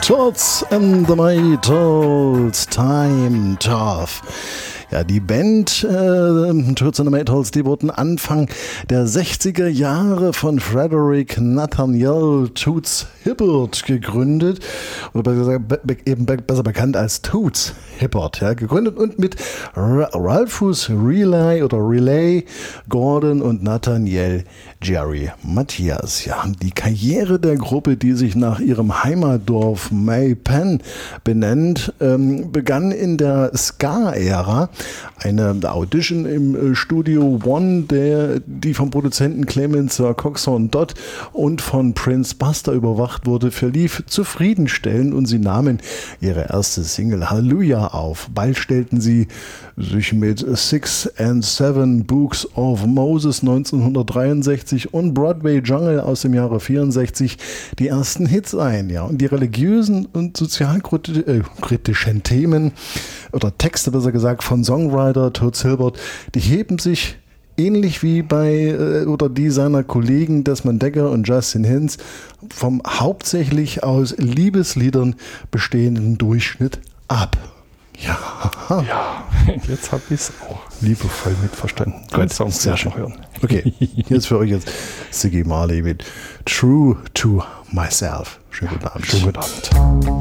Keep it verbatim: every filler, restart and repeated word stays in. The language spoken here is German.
Toots and the Maytals, Time Tough. Ja, die Band äh, Toots and the Maytals, die wurden Anfang der sechziger Jahre von Frederick Nathaniel Toots Hibbert gegründet, oder besser, be, eben be, besser bekannt als Toots Hibbert, ja, gegründet und mit Ra- Ralphus Relay oder Relay, Gordon und Nathaniel Jerry Matthias. Ja, die Karriere der Gruppe, die sich nach ihrem Heimatdorf May Pen benennt, ähm, begann in der Ska-Ära. Eine Audition im Studio One, der, die vom Produzenten Clemens Coxon Dodd und von Prince Buster überwacht wurde, verlief zufriedenstellend und sie nahmen ihre erste Single Hallelujah auf. Bald stellten sie sich mit Six and Seven Books of Moses neunzehnhundertdreiundsechzig und Broadway Jungle aus dem Jahre vierundsechzig die ersten Hits ein. Ja. Und die religiösen und sozialkritischen Themen oder Texte, besser gesagt, von Songwriter Toots Hibbert, die heben sich ähnlich wie bei oder die seiner Kollegen Desmond Dekker und Justin Hinds vom hauptsächlich aus Liebesliedern bestehenden Durchschnitt ab. Ja, ja, jetzt habe ich es auch liebevoll mitverstanden. Gut, Song sehr schön. hören. Okay, hier ist für euch jetzt Ziggy Marley mit True to Myself. Schönen guten Abend. Schönen guten Abend.